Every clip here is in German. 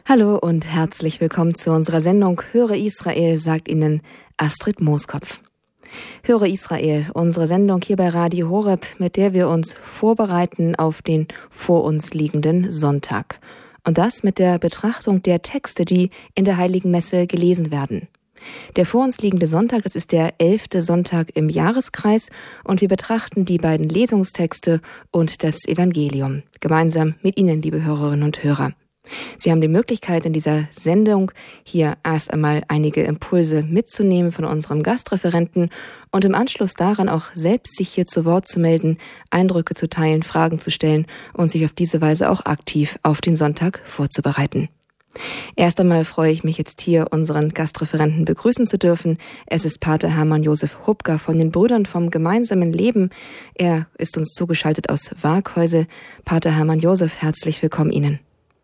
Hallo und herzlich willkommen zu unserer Sendung Höre Israel, sagt Ihnen Astrid Mooskopf. Höre Israel, unsere Sendung hier bei Radio Horeb, mit der wir uns vorbereiten auf den vor uns liegenden Sonntag. Und das mit der Betrachtung der Texte, die in der Heiligen Messe gelesen werden. Der vor uns liegende Sonntag, das ist der 11. Sonntag im Jahreskreis und wir betrachten die beiden Lesungstexte und das Evangelium. Gemeinsam mit Ihnen, liebe Hörerinnen und Hörer. Sie haben die Möglichkeit, in dieser Sendung hier erst einmal einige Impulse mitzunehmen von unserem Gastreferenten und im Anschluss daran auch selbst sich hier zu Wort zu melden, Eindrücke zu teilen, Fragen zu stellen und sich auf diese Weise auch aktiv auf den Sonntag vorzubereiten. Erst einmal freue ich mich jetzt hier, unseren Gastreferenten begrüßen zu dürfen. Es ist Pater Hermann Josef Hubka von den Brüdern vom gemeinsamen Leben. Er ist uns zugeschaltet aus Waaghäusel. Pater Hermann Josef, herzlich willkommen Ihnen.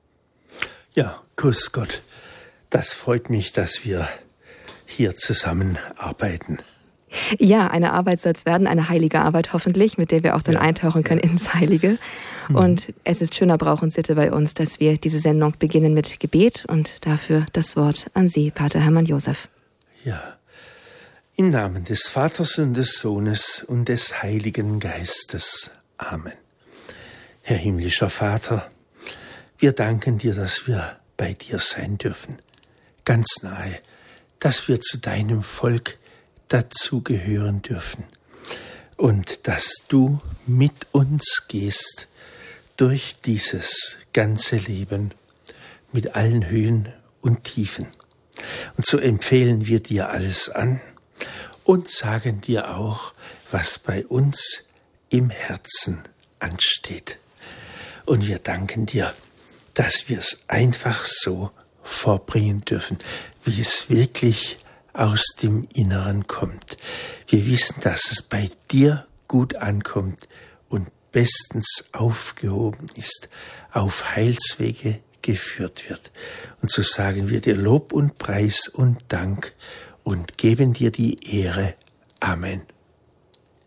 Ja, grüß Gott. Das freut mich, dass wir hier zusammenarbeiten. Ja, eine Arbeit soll es werden, eine heilige Arbeit hoffentlich, mit der wir auch dann eintauchen können ins Heilige. Und es ist schöner Brauch und Sitte bei uns, dass wir diese Sendung beginnen mit Gebet und dafür das Wort an Sie, Pater Hermann Josef. Ja, im Namen des Vaters und des Sohnes und des Heiligen Geistes. Amen. Herr himmlischer Vater, wir danken dir, dass wir bei dir sein dürfen, ganz nahe, dass wir zu deinem Volk dazugehören dürfen und dass du mit uns gehst durch dieses ganze Leben mit allen Höhen und Tiefen. Und so empfehlen wir dir alles an und sagen dir auch, was bei uns im Herzen ansteht. Und wir danken dir, dass wir es einfach so vorbringen dürfen, wie es wirklich aus dem Inneren kommt. Wir wissen, dass es bei dir gut ankommt und bestens aufgehoben ist, auf Heilswege geführt wird. Und so sagen wir dir Lob und Preis und Dank und geben dir die Ehre. Amen.